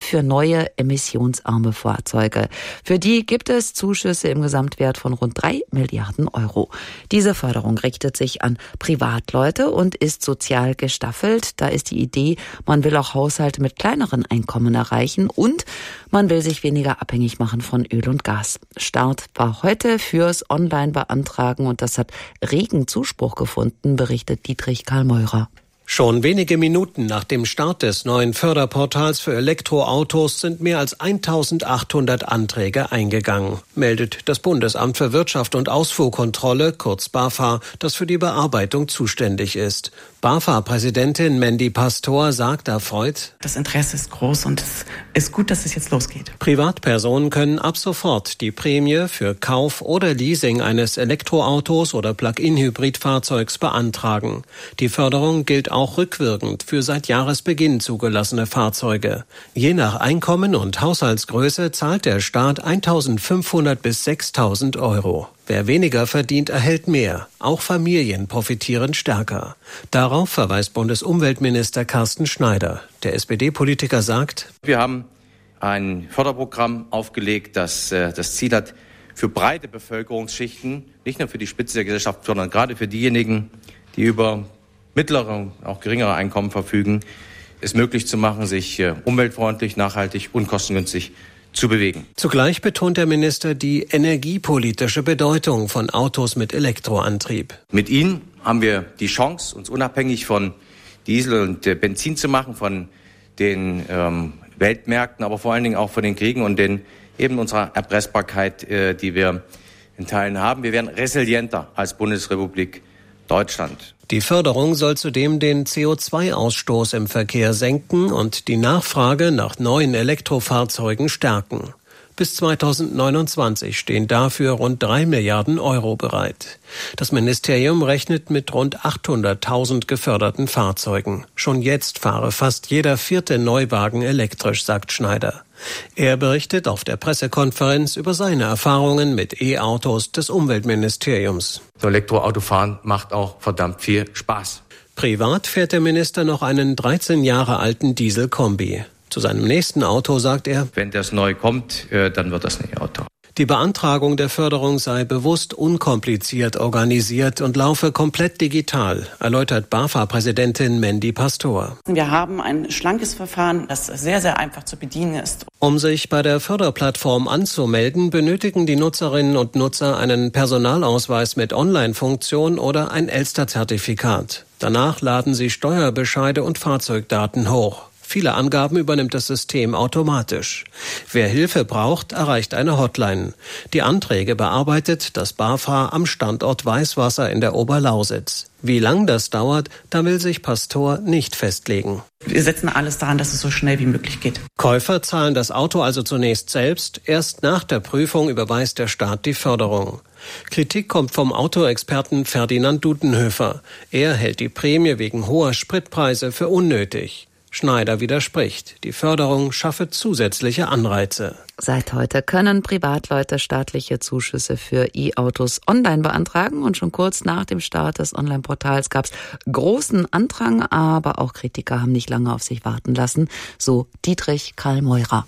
für neue emissionsarme Fahrzeuge. Für die gibt es Zuschüsse im Gesamtwert von rund 3 Milliarden Euro. Diese Förderung richtet sich an Privatleute und ist sozial gestaffelt. Da ist die Idee, man will auch Haushalte mit kleineren Einkommen erreichen und man will sich weniger abhängig machen von Öl und Gas. Start war heute fürs Online-Beantragen und das hat regen Zuspruch gefunden, berichtet Dietrich Karl-Meurer. Schon wenige Minuten nach dem Start des neuen Förderportals für Elektroautos sind mehr als 1.800 Anträge eingegangen, meldet das Bundesamt für Wirtschaft und Ausfuhrkontrolle, kurz BAFA, das für die Bearbeitung zuständig ist. BAFA-Präsidentin Mandy Pastor sagt erfreut: Das Interesse ist groß und es ist gut, dass es jetzt losgeht. Privatpersonen können ab sofort die Prämie für Kauf oder Leasing eines Elektroautos oder Plug-in-Hybridfahrzeugs beantragen. Die Förderung gilt auch rückwirkend für seit Jahresbeginn zugelassene Fahrzeuge. Je nach Einkommen und Haushaltsgröße zahlt der Staat 1.500 bis 6.000 Euro. Wer weniger verdient, erhält mehr. Auch Familien profitieren stärker. Darauf verweist Bundesumweltminister Carsten Schneider. Der SPD-Politiker sagt: Wir haben ein Förderprogramm aufgelegt, das das Ziel hat, für breite Bevölkerungsschichten, nicht nur für die Spitze der Gesellschaft, sondern gerade für diejenigen, die über mittlere, auch geringere Einkommen verfügen, es möglich zu machen, sich umweltfreundlich, nachhaltig und kostengünstig zu bewegen. Zugleich betont der Minister die energiepolitische Bedeutung von Autos mit Elektroantrieb. Mit ihnen haben wir die Chance, uns unabhängig von Diesel und Benzin zu machen, von den Weltmärkten, aber vor allen Dingen auch von den Kriegen und eben unserer Erpressbarkeit, die wir in Teilen haben. Wir werden resilienter als Bundesrepublik Deutschland. Die Förderung soll zudem den CO2-Ausstoß im Verkehr senken und die Nachfrage nach neuen Elektrofahrzeugen stärken. Bis 2029 stehen dafür rund 3 Milliarden Euro bereit. Das Ministerium rechnet mit rund 800.000 geförderten Fahrzeugen. Schon jetzt fahre fast jeder 4. Neuwagen elektrisch, sagt Schneider. Er berichtet auf der Pressekonferenz über seine Erfahrungen mit E-Autos des Umweltministeriums. So Elektroautofahren macht auch verdammt viel Spaß. Privat fährt der Minister noch einen 13 Jahre alten Diesel-Kombi. Zu seinem nächsten Auto sagt er: Wenn das neu kommt, dann wird das ein E-Auto. Die Beantragung der Förderung sei bewusst unkompliziert organisiert und laufe komplett digital, erläutert BAFA-Präsidentin Mandy Pastor. Wir haben ein schlankes Verfahren, das sehr, sehr einfach zu bedienen ist. Um sich bei der Förderplattform anzumelden, benötigen die Nutzerinnen und Nutzer einen Personalausweis mit Online-Funktion oder ein Elster-Zertifikat. Danach laden sie Steuerbescheide und Fahrzeugdaten hoch. Viele Angaben übernimmt das System automatisch. Wer Hilfe braucht, erreicht eine Hotline. Die Anträge bearbeitet das BAFA am Standort Weißwasser in der Oberlausitz. Wie lang das dauert, da will sich Pastor nicht festlegen. Wir setzen alles daran, dass es so schnell wie möglich geht. Käufer zahlen das Auto also zunächst selbst. Erst nach der Prüfung überweist der Staat die Förderung. Kritik kommt vom Autoexperten Ferdinand Dudenhöfer. Er hält die Prämie wegen hoher Spritpreise für unnötig. Schneider widerspricht. Die Förderung schaffe zusätzliche Anreize. Seit heute können Privatleute staatliche Zuschüsse für E-Autos online beantragen und schon kurz nach dem Start des Online-Portals gab es großen Andrang, aber auch Kritiker haben nicht lange auf sich warten lassen, so Dietrich Karl-Meurer.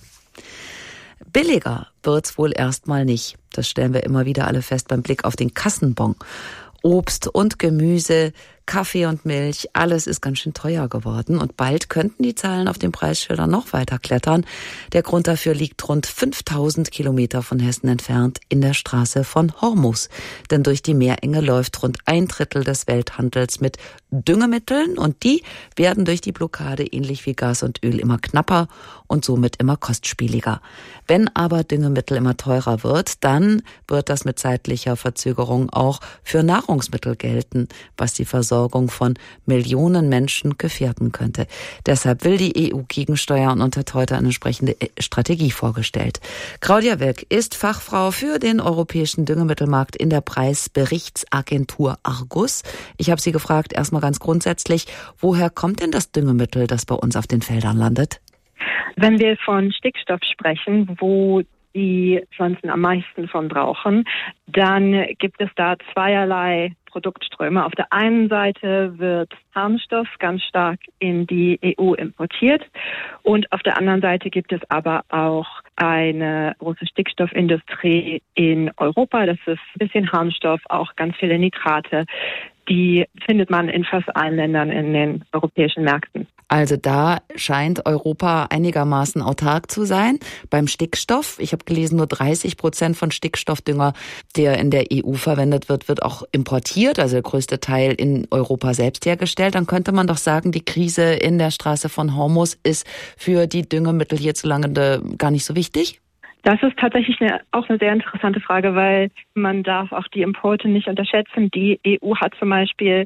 Billiger wird's wohl erstmal nicht. Das stellen wir immer wieder alle fest beim Blick auf den Kassenbon. Obst und Gemüse, Kaffee und Milch, alles ist ganz schön teuer geworden und bald könnten die Zahlen auf den Preisschildern noch weiter klettern. Der Grund dafür liegt rund 5000 Kilometer von Hessen entfernt in der Straße von Hormuz. Denn durch die Meerenge läuft rund 1/3 des Welthandels mit Düngemitteln und die werden durch die Blockade ähnlich wie Gas und Öl immer knapper und somit immer kostspieliger. Wenn aber Düngemittel immer teurer wird, dann wird das mit zeitlicher Verzögerung auch für Nahrungsmittel gelten, was die Versorgung von Millionen Menschen gefährden könnte. Deshalb will die EU gegensteuern und hat heute eine entsprechende Strategie vorgestellt. Claudia Wilk ist Fachfrau für den europäischen Düngemittelmarkt in der Preisberichtsagentur Argus. Ich habe sie gefragt, erstmal ganz grundsätzlich, woher kommt denn das Düngemittel, das bei uns auf den Feldern landet? Wenn wir von Stickstoff sprechen, wo die Pflanzen am meisten von brauchen, dann gibt es da zweierlei Produktströme. Auf der einen Seite wird Harnstoff ganz stark in die EU importiert und auf der anderen Seite gibt es aber auch eine große Stickstoffindustrie in Europa. Das ist ein bisschen Harnstoff, auch ganz viele Nitrate. Die findet man in fast allen Ländern in den europäischen Märkten. Also da scheint Europa einigermaßen autark zu sein. Beim Stickstoff, ich habe gelesen, nur 30% von Stickstoffdünger, der in der EU verwendet wird, wird auch importiert, also der größte Teil in Europa selbst hergestellt. Dann könnte man doch sagen, die Krise in der Straße von Hormuz ist für die Düngemittel hierzulande gar nicht so wichtig? Das ist tatsächlich auch eine sehr interessante Frage, weil man darf auch die Importe nicht unterschätzen. Die EU hat zum Beispiel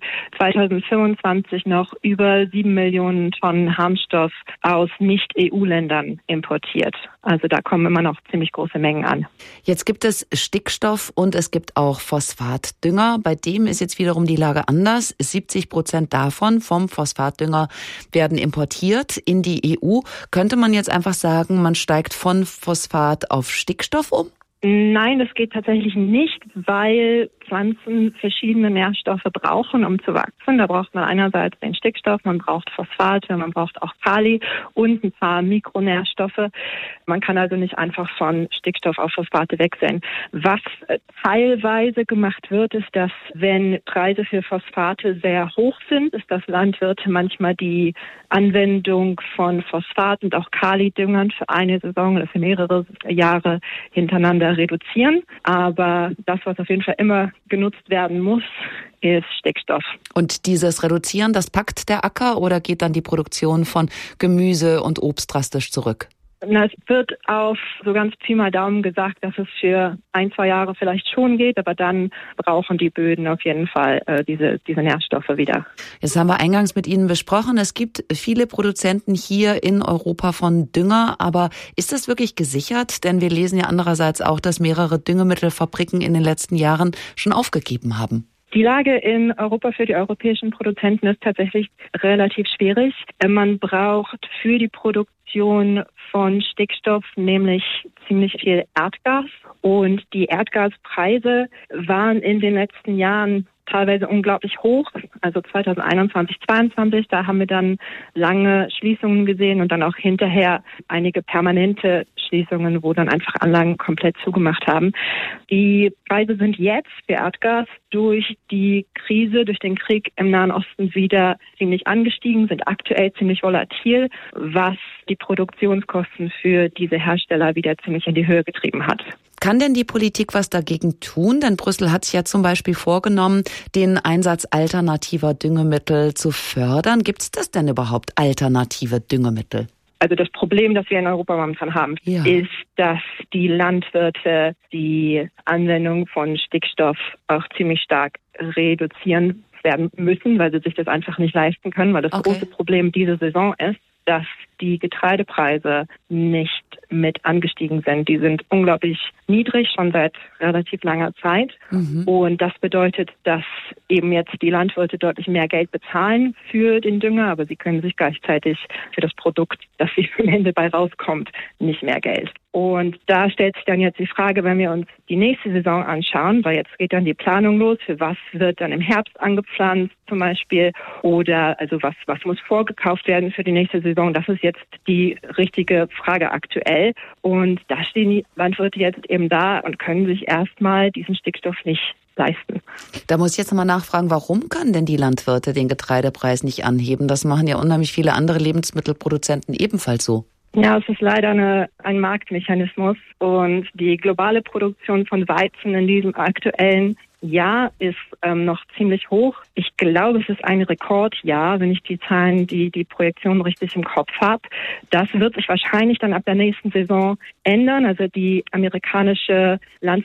2025 noch über 7 Millionen Tonnen Harnstoff aus Nicht-EU-Ländern importiert. Also da kommen immer noch ziemlich große Mengen an. Jetzt gibt es Stickstoff und es gibt auch Phosphatdünger. Bei dem ist jetzt wiederum die Lage anders. 70% davon vom Phosphatdünger werden importiert in die EU. Könnte man jetzt einfach sagen, man steigt von Phosphat auf Stickstoff um? Nein, das geht tatsächlich nicht, weil Pflanzen verschiedene Nährstoffe brauchen, um zu wachsen. Da braucht man einerseits den Stickstoff, man braucht Phosphate, man braucht auch Kali und ein paar Mikronährstoffe. Man kann also nicht einfach von Stickstoff auf Phosphate wechseln. Was teilweise gemacht wird, ist, dass wenn Preise für Phosphate sehr hoch sind, ist das Landwirte manchmal die Anwendung von Phosphat und auch Kali-Düngern für eine Saison oder für mehrere Jahre hintereinander reduzieren. Aber das, was auf jeden Fall immer genutzt werden muss, ist Stickstoff. Und dieses Reduzieren, das packt der Acker oder geht dann die Produktion von Gemüse und Obst drastisch zurück? Es wird auf so ganz Pi mal Daumen gesagt, dass es für 1-2 Jahre vielleicht schon geht, aber dann brauchen die Böden auf jeden Fall diese Nährstoffe wieder. Jetzt haben wir eingangs mit Ihnen besprochen, es gibt viele Produzenten hier in Europa von Dünger, aber ist das wirklich gesichert? Denn wir lesen ja andererseits auch, dass mehrere Düngemittelfabriken in den letzten Jahren schon aufgegeben haben. Die Lage in Europa für die europäischen Produzenten ist tatsächlich relativ schwierig. Man braucht für die Produktion von Stickstoff nämlich ziemlich viel Erdgas. Und die Erdgaspreise waren in den letzten Jahren teilweise unglaublich hoch. Also 2021, 2022, da haben wir dann lange Schließungen gesehen und dann auch hinterher einige permanente Schließungen, wo dann einfach Anlagen komplett zugemacht haben. Die Preise sind jetzt für Erdgas durch die Krise, durch den Krieg im Nahen Osten wieder ziemlich angestiegen, sind aktuell ziemlich volatil, was die Produktionskosten für diese Hersteller wieder ziemlich in die Höhe getrieben hat. Kann denn die Politik was dagegen tun? Denn Brüssel hat sich ja zum Beispiel vorgenommen, den Einsatz alternativer Düngemittel zu fördern. Gibt es das denn überhaupt, alternative Düngemittel? Also das Problem, das wir in Europa momentan haben, ist, dass die Landwirte die Anwendung von Stickstoff auch ziemlich stark reduzieren werden müssen, weil sie sich das einfach nicht leisten können, weil das große Problem diese Saison ist, dass die Getreidepreise nicht mit angestiegen sind. Die sind unglaublich niedrig, schon seit relativ langer Zeit. Und das bedeutet, dass eben jetzt die Landwirte deutlich mehr Geld bezahlen für den Dünger, aber sie können sich gleichzeitig für das Produkt, das am Ende bei rauskommt, nicht mehr Geld. Und da stellt sich dann jetzt die Frage, wenn wir uns die nächste Saison anschauen, weil jetzt geht dann die Planung los, für was wird dann im Herbst angepflanzt zum Beispiel, oder also was muss vorgekauft werden für die nächste Saison. Das ist jetzt die richtige Frage aktuell. Und da stehen die Landwirte jetzt eben da und können sich erstmal diesen Stickstoff nicht leisten. Da muss ich jetzt nochmal nachfragen, warum können denn die Landwirte den Getreidepreis nicht anheben? Das machen ja unheimlich viele andere Lebensmittelproduzenten ebenfalls so. Ja, es ist leider ein Marktmechanismus und die globale Produktion von Weizen in diesem aktuellen Jahr ist noch ziemlich hoch. Ich glaube, es ist ein Rekordjahr, wenn ich die Zahlen, die Projektion richtig im Kopf habe. Das wird sich wahrscheinlich dann ab der nächsten Saison ändern. Also das amerikanische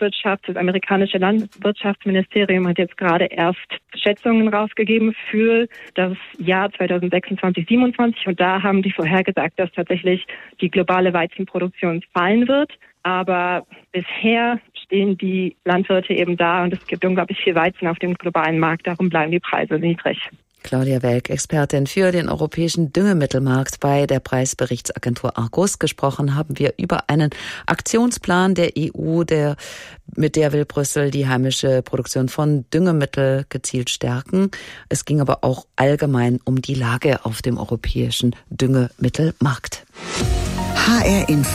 Landwirtschaftsministerium hat jetzt gerade erst Schätzungen rausgegeben für das Jahr 2026, 2027 und da haben die vorhergesagt, dass tatsächlich die globale Weizenproduktion fallen wird. Aber bisher stehen die Landwirte eben da und es gibt unglaublich viel Weizen auf dem globalen Markt, darum bleiben die Preise niedrig. Claudia Welk, Expertin für den europäischen Düngemittelmarkt bei der Preisberichtsagentur Argus. Gesprochen haben wir über einen Aktionsplan der EU, mit der will Brüssel die heimische Produktion von Düngemittel gezielt stärken. Es ging aber auch allgemein um die Lage auf dem europäischen Düngemittelmarkt. HR Info.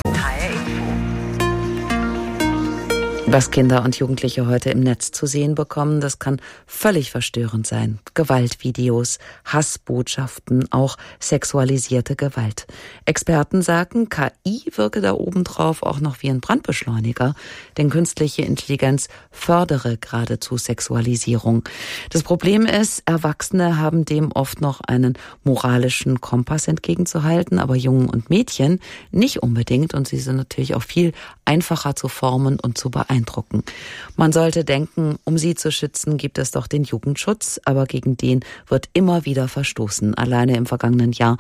Was Kinder und Jugendliche heute im Netz zu sehen bekommen, das kann völlig verstörend sein. Gewaltvideos, Hassbotschaften, auch sexualisierte Gewalt. Experten sagen, KI wirke da obendrauf auch noch wie ein Brandbeschleuniger, denn künstliche Intelligenz fördere geradezu Sexualisierung. Das Problem ist, Erwachsene haben dem oft noch einen moralischen Kompass entgegenzuhalten, aber Jungen und Mädchen nicht unbedingt, und sie sind natürlich auch viel einfacher zu formen und zu beeindrucken. Man sollte denken, um sie zu schützen, gibt es doch den Jugendschutz, aber gegen den wird immer wieder verstoßen. Alleine im vergangenen Jahr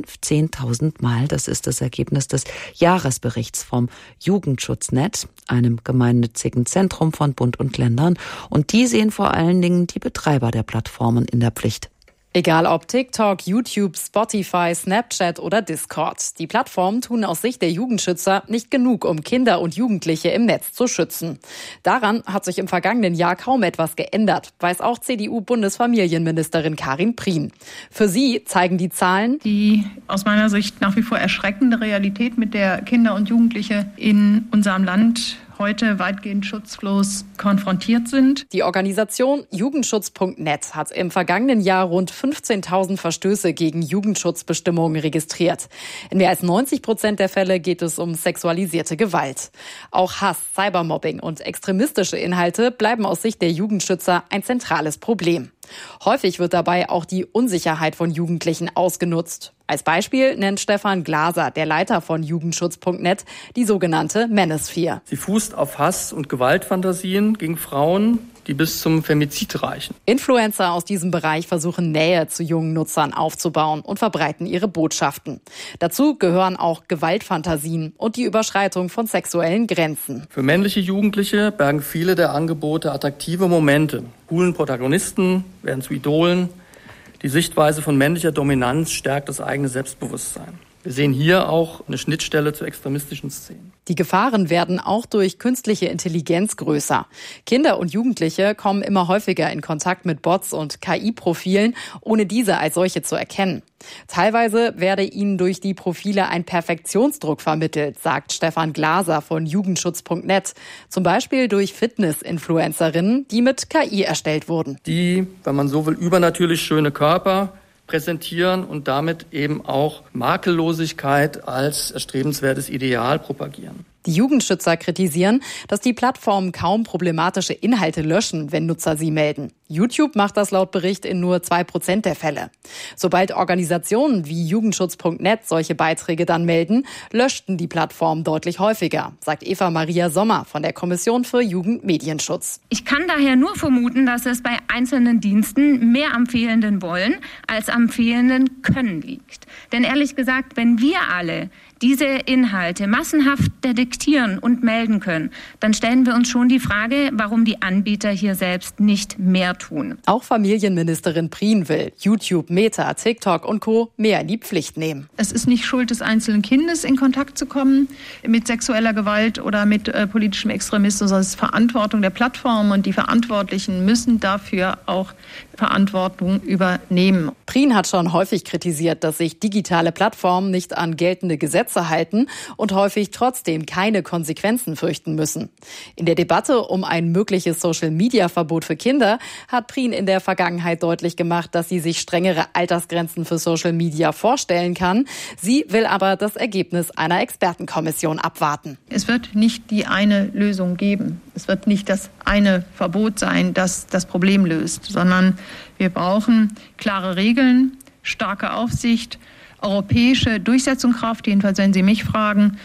15.000 Mal. Das ist das Ergebnis des Jahresberichts vom Jugendschutznet, einem gemeinnützigen Zentrum von Bund und Ländern. Und die sehen vor allen Dingen die Betreiber der Plattformen in der Pflicht. Egal ob TikTok, YouTube, Spotify, Snapchat oder Discord. Die Plattformen tun aus Sicht der Jugendschützer nicht genug, um Kinder und Jugendliche im Netz zu schützen. Daran hat sich im vergangenen Jahr kaum etwas geändert, weiß auch CDU-Bundesfamilienministerin Karin Prien. Für sie zeigen die Zahlen die aus meiner Sicht nach wie vor erschreckende Realität, mit der Kinder und Jugendliche in unserem Land heute weitgehend schutzlos konfrontiert sind. Die Organisation Jugendschutz.net hat im vergangenen Jahr rund 15.000 Verstöße gegen Jugendschutzbestimmungen registriert. In mehr als 90% der Fälle geht es um sexualisierte Gewalt. Auch Hass, Cybermobbing und extremistische Inhalte bleiben aus Sicht der Jugendschützer ein zentrales Problem. Häufig wird dabei auch die Unsicherheit von Jugendlichen ausgenutzt. Als Beispiel nennt Stefan Glaser, der Leiter von Jugendschutz.net, die sogenannte Manosphere. Sie fußt auf Hass- und Gewaltfantasien gegen Frauen, die bis zum Femizid reichen. Influencer aus diesem Bereich versuchen Nähe zu jungen Nutzern aufzubauen und verbreiten ihre Botschaften. Dazu gehören auch Gewaltfantasien und die Überschreitung von sexuellen Grenzen. Für männliche Jugendliche bergen viele der Angebote attraktive Momente. Coolen Protagonisten werden zu Idolen. Die Sichtweise von männlicher Dominanz stärkt das eigene Selbstbewusstsein. Wir sehen hier auch eine Schnittstelle zu extremistischen Szenen. Die Gefahren werden auch durch künstliche Intelligenz größer. Kinder und Jugendliche kommen immer häufiger in Kontakt mit Bots und KI-Profilen, ohne diese als solche zu erkennen. Teilweise werde ihnen durch die Profile ein Perfektionsdruck vermittelt, sagt Stefan Glaser von Jugendschutz.net. Zum Beispiel durch Fitness-Influencerinnen, die mit KI erstellt wurden. Die, wenn man so will, übernatürlich schöne Körper präsentieren und damit eben auch Makellosigkeit als erstrebenswertes Ideal propagieren. Die Jugendschützer kritisieren, dass die Plattformen kaum problematische Inhalte löschen, wenn Nutzer sie melden. YouTube macht das laut Bericht in nur 2% der Fälle. Sobald Organisationen wie Jugendschutz.net solche Beiträge dann melden, löschten die Plattformen deutlich häufiger, sagt Eva Maria Sommer von der Kommission für Jugendmedienschutz. Ich kann daher nur vermuten, dass es bei einzelnen Diensten mehr am fehlenden Wollen als am fehlenden Können liegt. Denn ehrlich gesagt, wenn wir alle diese Inhalte massenhaft detektieren und melden können, dann stellen wir uns schon die Frage, warum die Anbieter hier selbst nicht mehr tun. Auch Familienministerin Prien will YouTube, Meta, TikTok und Co. mehr in die Pflicht nehmen. Es ist nicht Schuld des einzelnen Kindes, in Kontakt zu kommen mit sexueller Gewalt oder mit politischem Extremismus, sondern es ist Verantwortung der Plattformen und die Verantwortlichen müssen dafür auch Verantwortung übernehmen. Prien hat schon häufig kritisiert, dass sich digitale Plattformen nicht an geltende Gesetze halten und häufig trotzdem keine Konsequenzen fürchten müssen. In der Debatte um ein mögliches Social-Media-Verbot für Kinder hat Prien in der Vergangenheit deutlich gemacht, dass sie sich strengere Altersgrenzen für Social Media vorstellen kann. Sie will aber das Ergebnis einer Expertenkommission abwarten. Es wird nicht die eine Lösung geben. Es wird nicht das eine Verbot sein, das das Problem löst, sondern wir brauchen klare Regeln, starke Aufsicht, europäische Durchsetzungskraft, jedenfalls wenn Sie mich fragen,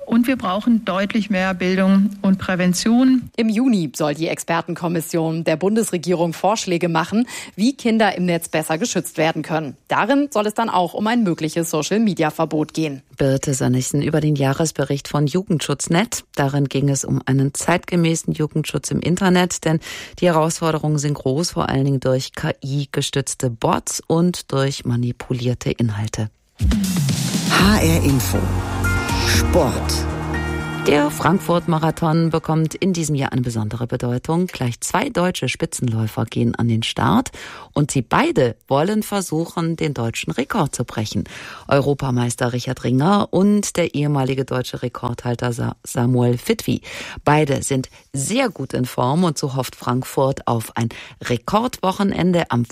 Und wir brauchen deutlich mehr Bildung und Prävention. Im Juni soll die Expertenkommission der Bundesregierung Vorschläge machen, wie Kinder im Netz besser geschützt werden können. Darin soll es dann auch um ein mögliches Social-Media-Verbot gehen. Birte Sönnigsen über den Jahresbericht von Jugendschutznet. Darin ging es um einen zeitgemäßen Jugendschutz im Internet, denn die Herausforderungen sind groß, vor allen Dingen durch KI-gestützte Bots und durch manipulierte Inhalte. HR Info. Sport. Der Frankfurt-Marathon bekommt in diesem Jahr eine besondere Bedeutung. Gleich 2 deutsche Spitzenläufer gehen an den Start und sie beide wollen versuchen, den deutschen Rekord zu brechen. Europameister Richard Ringer und der ehemalige deutsche Rekordhalter Samuel Fitwi. Beide sind sehr gut in Form und so hofft Frankfurt auf ein Rekordwochenende am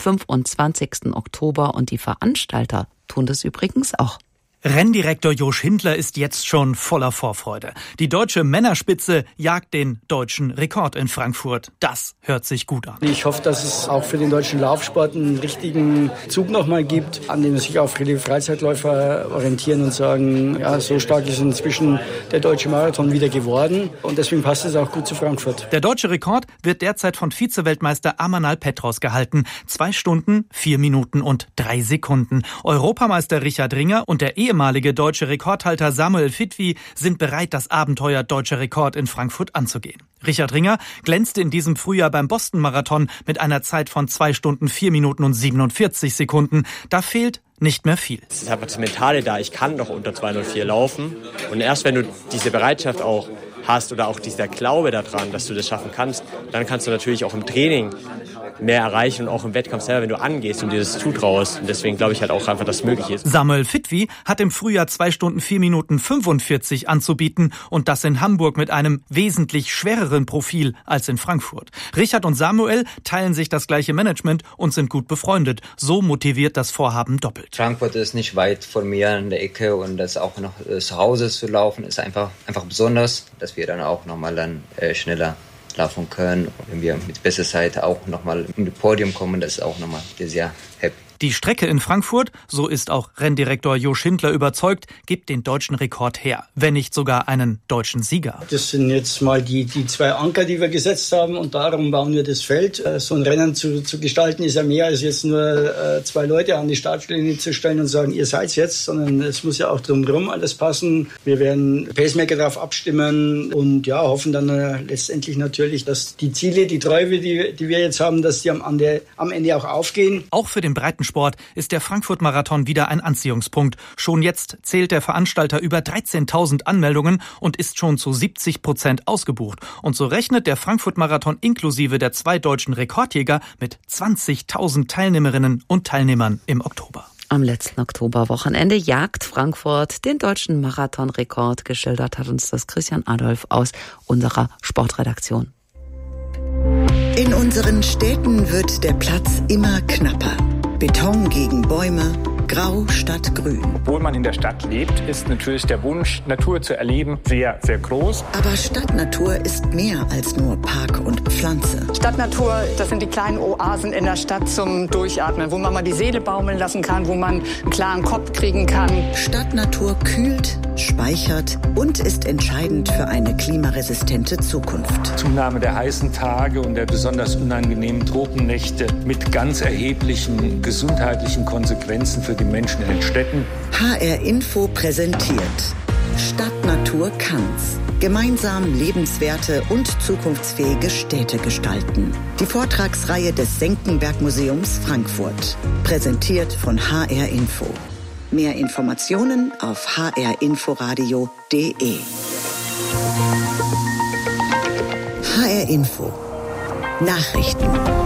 25. Oktober und die Veranstalter tun das übrigens auch. Renndirektor Josch Hindler ist jetzt schon voller Vorfreude. Die deutsche Männerspitze jagt den deutschen Rekord in Frankfurt. Das hört sich gut an. Ich hoffe, dass es auch für den deutschen Laufsport einen richtigen Zug nochmal gibt, an dem sich auch viele Freizeitläufer orientieren und sagen, ja, so stark ist inzwischen der deutsche Marathon wieder geworden und deswegen passt es auch gut zu Frankfurt. Der deutsche Rekord wird derzeit von Vize-Weltmeister Amanal Petros gehalten. 2 Stunden, 4 Minuten und 3 Sekunden. Europameister Richard Ringer und der ehemalige deutsche Rekordhalter Samuel Fitwi sind bereit, das Abenteuer deutscher Rekord in Frankfurt anzugehen. Richard Ringer glänzte in diesem Frühjahr beim Boston-Marathon mit einer Zeit von 2 Stunden, 4 Minuten und 47 Sekunden. Da fehlt nicht mehr viel. Es ist einfach das Mentale da, ich kann doch unter 2:04 laufen. Und erst wenn du diese Bereitschaft auch hast oder auch dieser Glaube daran, dass du das schaffen kannst, dann kannst du natürlich auch im Training mehr erreichen und auch im Wettkampf selber, wenn du angehst und dir das zutraust. Und deswegen glaube ich halt auch einfach, dass es möglich ist. Samuel Fitwi hat im Frühjahr 2 Stunden, 4 Minuten 45 anzubieten und das in Hamburg mit einem wesentlich schwereren Profil als in Frankfurt. Richard und Samuel teilen sich das gleiche Management und sind gut befreundet. So motiviert das Vorhaben doppelt. Frankfurt ist nicht weit von mir in der Ecke und das auch noch zu Hause zu laufen ist einfach besonders, dass wir dann auch nochmal dann schneller laufen können. Und wenn wir mit besser Zeit auch nochmal in das Podium kommen, das ist auch nochmal sehr happy. Die Strecke in Frankfurt, so ist auch Renndirektor Josch Hindler überzeugt, gibt den deutschen Rekord her, wenn nicht sogar einen deutschen Sieger. Das sind jetzt mal die 2 Anker, die wir gesetzt haben und darum bauen wir das Feld. So ein Rennen zu gestalten ist ja mehr als jetzt nur 2 Leute an die Startlinie zu stellen und sagen, ihr seid's jetzt, sondern es muss ja auch drumherum alles passen. Wir werden Pacemaker darauf abstimmen und ja, hoffen dann letztendlich natürlich, dass die Ziele, die Träume, die wir jetzt haben, dass die am Ende auch aufgehen. Auch für den Breitensport ist der Frankfurt-Marathon wieder ein Anziehungspunkt. Schon jetzt zählt der Veranstalter über 13.000 Anmeldungen und ist schon zu 70% ausgebucht. Und so rechnet der Frankfurt-Marathon inklusive der 2 deutschen Rekordjäger mit 20.000 Teilnehmerinnen und Teilnehmern im Oktober. Am letzten Oktoberwochenende jagt Frankfurt den deutschen Marathonrekord. Geschildert hat uns das Christian Adolf aus unserer Sportredaktion. In unseren Städten wird der Platz immer knapper. Beton gegen Bäume, grau statt grün. Obwohl man in der Stadt lebt, ist natürlich der Wunsch, Natur zu erleben, sehr, sehr groß. Aber Stadtnatur ist mehr als nur Park und Pflanze. Stadtnatur, das sind die kleinen Oasen in der Stadt zum Durchatmen, wo man mal die Seele baumeln lassen kann, wo man einen klaren Kopf kriegen kann. Stadtnatur kühlt, speichert und ist entscheidend für eine klimaresistente Zukunft. Zunahme der heißen Tage und der besonders unangenehmen Tropennächte mit ganz erheblichen gesundheitlichen Konsequenzen für die Menschen in den Städten. HR Info präsentiert Stadtnatur kann's. Gemeinsam lebenswerte und zukunftsfähige Städte gestalten. Die Vortragsreihe des Senckenberg Museums Frankfurt. Präsentiert von HR Info. Mehr Informationen auf hrinforadio.de. HR Info. Nachrichten.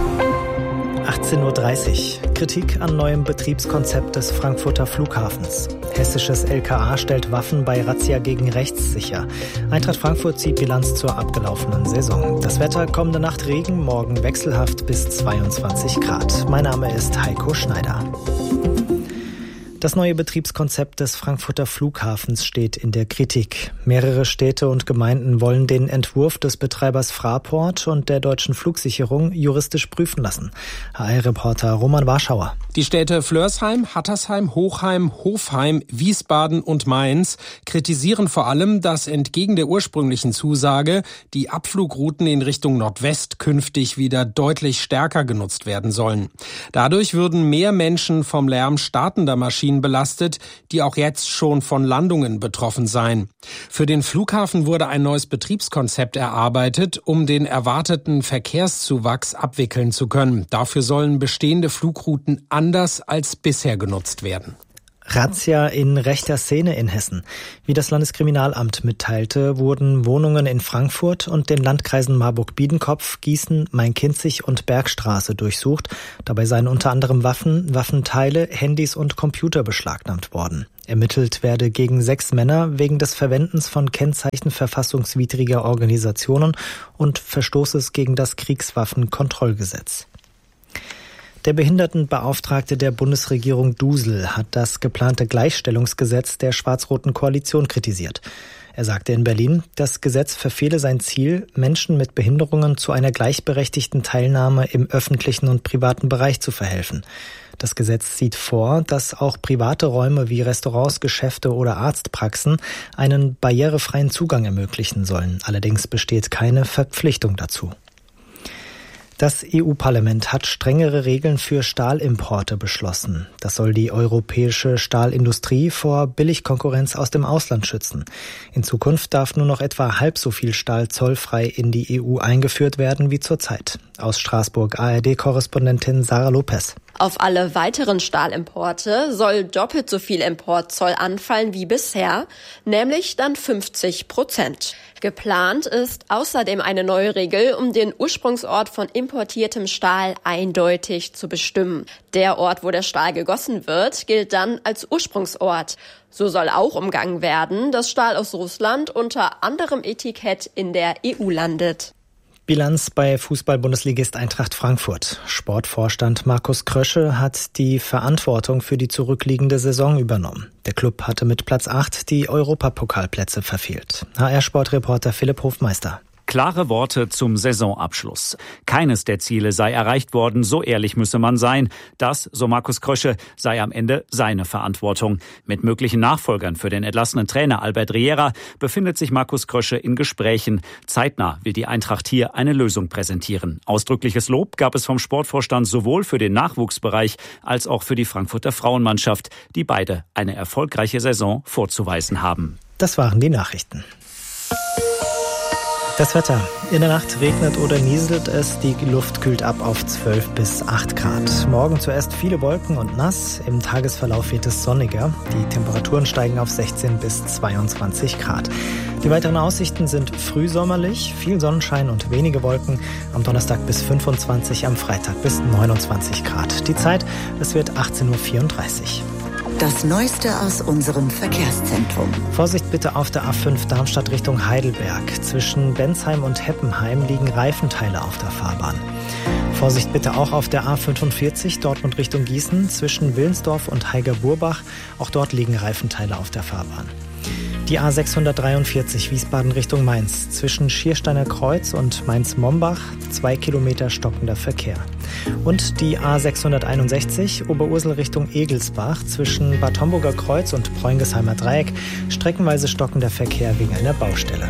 18:30 Uhr. Kritik an neuem Betriebskonzept des Frankfurter Flughafens. Hessisches LKA stellt Waffen bei Razzia gegen rechts sicher. Eintracht Frankfurt zieht Bilanz zur abgelaufenen Saison. Das Wetter: kommende Nacht Regen, morgen wechselhaft bis 22 Grad. Mein Name ist Heiko Schneider. Das neue Betriebskonzept des Frankfurter Flughafens steht in der Kritik. Mehrere Städte und Gemeinden wollen den Entwurf des Betreibers Fraport und der Deutschen Flugsicherung juristisch prüfen lassen. HR-Reporter Roman Warschauer. Die Städte Flörsheim, Hattersheim, Hochheim, Hofheim, Wiesbaden und Mainz kritisieren vor allem, dass entgegen der ursprünglichen Zusage die Abflugrouten in Richtung Nordwest künftig wieder deutlich stärker genutzt werden sollen. Dadurch würden mehr Menschen vom Lärm startender Maschinen belastet, die auch jetzt schon von Landungen betroffen seien. Für den Flughafen wurde ein neues Betriebskonzept erarbeitet, um den erwarteten Verkehrszuwachs abwickeln zu können. Dafür sollen bestehende Flugrouten anders als bisher genutzt werden. Razzia in rechter Szene in Hessen. Wie das Landeskriminalamt mitteilte, wurden Wohnungen in Frankfurt und den Landkreisen Marburg-Biedenkopf, Gießen, Main-Kinzig und Bergstraße durchsucht. Dabei seien unter anderem Waffen, Waffenteile, Handys und Computer beschlagnahmt worden. Ermittelt werde gegen 6 Männer wegen des Verwendens von Kennzeichen verfassungswidriger Organisationen und Verstoßes gegen das Kriegswaffenkontrollgesetz. Der Behindertenbeauftragte der Bundesregierung Dusel hat das geplante Gleichstellungsgesetz der schwarz-roten Koalition kritisiert. Er sagte in Berlin, das Gesetz verfehle sein Ziel, Menschen mit Behinderungen zu einer gleichberechtigten Teilnahme im öffentlichen und privaten Bereich zu verhelfen. Das Gesetz sieht vor, dass auch private Räume wie Restaurants, Geschäfte oder Arztpraxen einen barrierefreien Zugang ermöglichen sollen. Allerdings besteht keine Verpflichtung dazu. Das EU-Parlament hat strengere Regeln für Stahlimporte beschlossen. Das soll die europäische Stahlindustrie vor Billigkonkurrenz aus dem Ausland schützen. In Zukunft darf nur noch etwa halb so viel Stahl zollfrei in die EU eingeführt werden wie zurzeit. Aus Straßburg ARD-Korrespondentin Sarah Lopez. Auf alle weiteren Stahlimporte soll doppelt so viel Importzoll anfallen wie bisher, nämlich dann 50%. Geplant ist außerdem eine neue Regel, um den Ursprungsort von importiertem Stahl eindeutig zu bestimmen. Der Ort, wo der Stahl gegossen wird, gilt dann als Ursprungsort. So soll auch umgangen werden, dass Stahl aus Russland unter anderem Etikett in der EU landet. Bilanz bei Fußball-Bundesligist Eintracht Frankfurt. Sportvorstand Markus Krösche hat die Verantwortung für die zurückliegende Saison übernommen. Der Klub hatte mit Platz 8 die Europapokalplätze verfehlt. HR-Sportreporter Philipp Hofmeister. Klare Worte zum Saisonabschluss. Keines der Ziele sei erreicht worden, so ehrlich müsse man sein. Das, so Markus Krösche, sei am Ende seine Verantwortung. Mit möglichen Nachfolgern für den entlassenen Trainer Albert Riera befindet sich Markus Krösche in Gesprächen. Zeitnah will die Eintracht hier eine Lösung präsentieren. Ausdrückliches Lob gab es vom Sportvorstand sowohl für den Nachwuchsbereich als auch für die Frankfurter Frauenmannschaft, die beide eine erfolgreiche Saison vorzuweisen haben. Das waren die Nachrichten. Das Wetter. In der Nacht regnet oder nieselt es, die Luft kühlt ab auf 12 bis 8 Grad. Morgen zuerst viele Wolken und nass, im Tagesverlauf wird es sonniger. Die Temperaturen steigen auf 16 bis 22 Grad. Die weiteren Aussichten sind frühsommerlich, viel Sonnenschein und wenige Wolken. Am Donnerstag bis 25, am Freitag bis 29 Grad. Die Zeit, es wird 18.34 Uhr. Das Neueste aus unserem Verkehrszentrum. Vorsicht bitte auf der A5 Darmstadt Richtung Heidelberg. Zwischen Bensheim und Heppenheim liegen Reifenteile auf der Fahrbahn. Vorsicht bitte auch auf der A45 Dortmund Richtung Gießen. Zwischen Willensdorf und Heiger-Burbach. Auch dort liegen Reifenteile auf der Fahrbahn. Die A643 Wiesbaden Richtung Mainz. Zwischen Schiersteiner Kreuz und Mainz-Mombach 2 Kilometer stockender Verkehr. Und die A661 Oberursel Richtung Egelsbach. Zwischen Bad Homburger Kreuz und Preungesheimer Dreieck streckenweise stockender Verkehr wegen einer Baustelle.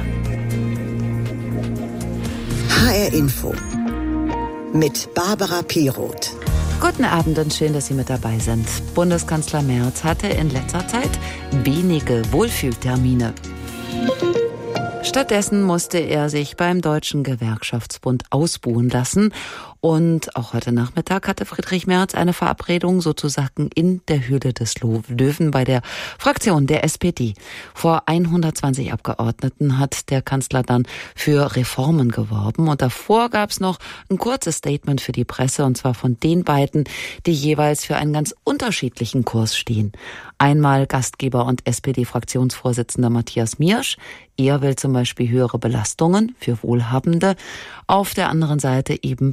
HR Info mit Barbara Piroth. Guten Abend und schön, dass Sie mit dabei sind. Bundeskanzler Merz hatte in letzter Zeit wenige Wohlfühltermine. Stattdessen musste er sich beim Deutschen Gewerkschaftsbund ausbuhen lassen. Und auch heute Nachmittag hatte Friedrich Merz eine Verabredung sozusagen in der Höhle des Löwen bei der Fraktion der SPD. Vor 120 Abgeordneten hat der Kanzler dann für Reformen geworben. Und davor gab es noch ein kurzes Statement für die Presse, und zwar von den beiden, die jeweils für einen ganz unterschiedlichen Kurs stehen. Einmal Gastgeber und SPD-Fraktionsvorsitzender Matthias Miersch. Er will zum Beispiel höhere Belastungen für Wohlhabende. Auf der anderen Seite eben Friedrich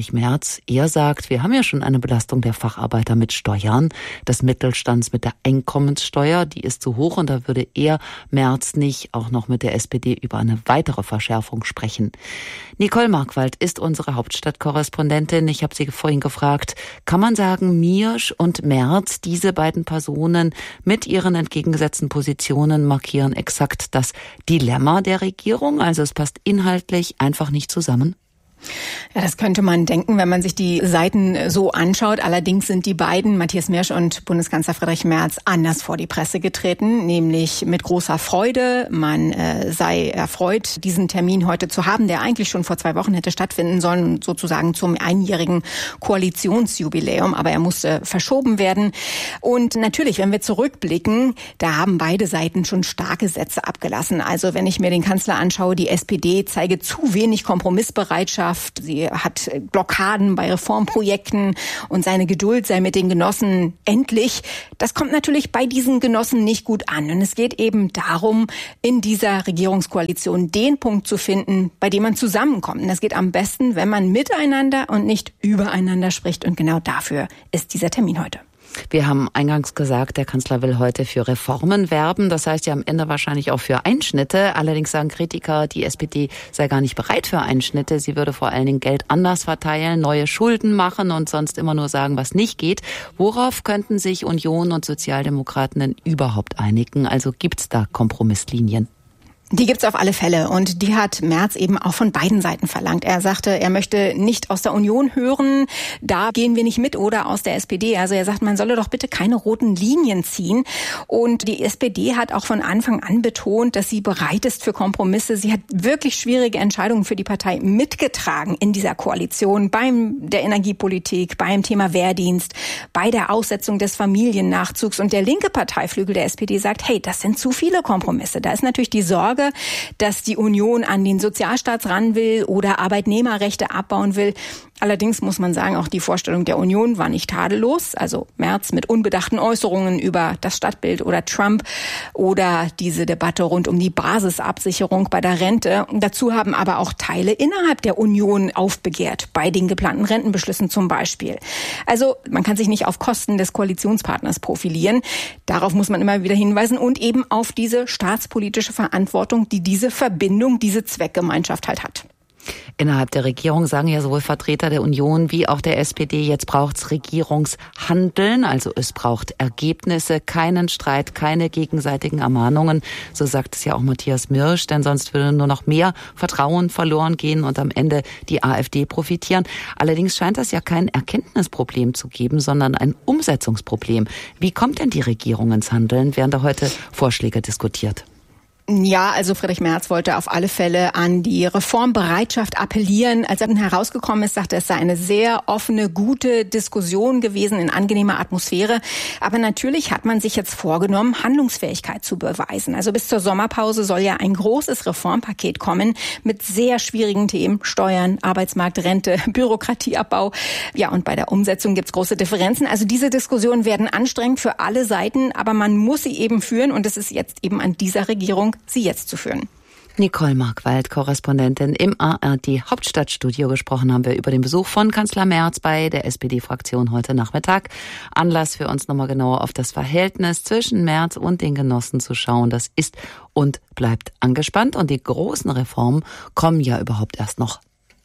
Friedrich Merz. Er sagt, wir haben ja schon eine Belastung der Facharbeiter mit Steuern, des Mittelstands mit der Einkommenssteuer, die ist zu hoch und da würde er, Merz, nicht auch noch mit der SPD über eine weitere Verschärfung sprechen. Nicole Markwald ist unsere Hauptstadtkorrespondentin. Ich habe sie vorhin gefragt, kann man sagen, Miersch und Merz, diese beiden Personen mit ihren entgegengesetzten Positionen markieren exakt das Dilemma der Regierung? Also es passt inhaltlich einfach nicht zusammen? Ja, das könnte man denken, wenn man sich die Seiten so anschaut. Allerdings sind die beiden, Matthias Miersch und Bundeskanzler Friedrich Merz, anders vor die Presse getreten, nämlich mit großer Freude. Man sei erfreut, diesen Termin heute zu haben, der eigentlich schon vor 2 Wochen hätte stattfinden sollen, sozusagen zum einjährigen Koalitionsjubiläum. Aber er musste verschoben werden. Und natürlich, wenn wir zurückblicken, da haben beide Seiten schon starke Sätze abgelassen. Also wenn ich mir den Kanzler anschaue, die SPD zeige zu wenig Kompromissbereitschaft. Sie hat Blockaden bei Reformprojekten und seine Geduld sei mit den Genossen endlich. Das kommt natürlich bei diesen Genossen nicht gut an. Und es geht eben darum, in dieser Regierungskoalition den Punkt zu finden, bei dem man zusammenkommt. Und das geht am besten, wenn man miteinander und nicht übereinander spricht. Und genau dafür ist dieser Termin heute. Wir haben eingangs gesagt, der Kanzler will heute für Reformen werben. Das heißt ja am Ende wahrscheinlich auch für Einschnitte. Allerdings sagen Kritiker, die SPD sei gar nicht bereit für Einschnitte. Sie würde vor allen Dingen Geld anders verteilen, neue Schulden machen und sonst immer nur sagen, was nicht geht. Worauf könnten sich Union und Sozialdemokraten denn überhaupt einigen? Also gibt's da Kompromisslinien? Die gibt's auf alle Fälle und die hat Merz eben auch von beiden Seiten verlangt. Er sagte, er möchte nicht aus der Union hören, da gehen wir nicht mit, oder aus der SPD. Also er sagt, man solle doch bitte keine roten Linien ziehen. Und die SPD hat auch von Anfang an betont, dass sie bereit ist für Kompromisse. Sie hat wirklich schwierige Entscheidungen für die Partei mitgetragen in dieser Koalition, beim der Energiepolitik, beim Thema Wehrdienst, bei der Aussetzung des Familiennachzugs. Und der linke Parteiflügel der SPD sagt, hey, das sind zu viele Kompromisse. Da ist natürlich die Sorge, dass die Union an den Sozialstaat ran will oder Arbeitnehmerrechte abbauen will. Allerdings muss man sagen, auch die Vorstellung der Union war nicht tadellos. Also Merz mit unbedachten Äußerungen über das Stadtbild oder Trump oder diese Debatte rund um die Basisabsicherung bei der Rente. Dazu haben aber auch Teile innerhalb der Union aufbegehrt, bei den geplanten Rentenbeschlüssen zum Beispiel. Also man kann sich nicht auf Kosten des Koalitionspartners profilieren. Darauf muss man immer wieder hinweisen und eben auf diese staatspolitische Verantwortung, die diese Verbindung, diese Zweckgemeinschaft halt hat. Innerhalb der Regierung sagen ja sowohl Vertreter der Union wie auch der SPD, jetzt braucht's Regierungshandeln, also es braucht Ergebnisse, keinen Streit, keine gegenseitigen Ermahnungen. So sagt es ja auch Matthias Miersch, denn sonst würde nur noch mehr Vertrauen verloren gehen und am Ende die AfD profitieren. Allerdings scheint das ja kein Erkenntnisproblem zu geben, sondern ein Umsetzungsproblem. Wie kommt denn die Regierung ins Handeln? Werden da heute Vorschläge diskutiert? Ja, also Friedrich Merz wollte auf alle Fälle an die Reformbereitschaft appellieren. Als er dann herausgekommen ist, sagte er, es sei eine sehr offene, gute Diskussion gewesen in angenehmer Atmosphäre. Aber natürlich hat man sich jetzt vorgenommen, Handlungsfähigkeit zu beweisen. Also bis zur Sommerpause soll ja ein großes Reformpaket kommen mit sehr schwierigen Themen. Steuern, Arbeitsmarkt, Rente, Bürokratieabbau. Ja, und bei der Umsetzung gibt's große Differenzen. Also diese Diskussionen werden anstrengend für alle Seiten, aber man muss sie eben führen und es ist jetzt eben an dieser Regierung, sie jetzt zu führen. Nicole Markwald, Korrespondentin im ARD Hauptstadtstudio. Gesprochen haben wir über den Besuch von Kanzler Merz bei der SPD-Fraktion heute Nachmittag. Anlass für uns nochmal genauer auf das Verhältnis zwischen Merz und den Genossen zu schauen. Das ist und bleibt angespannt und die großen Reformen kommen ja überhaupt erst noch.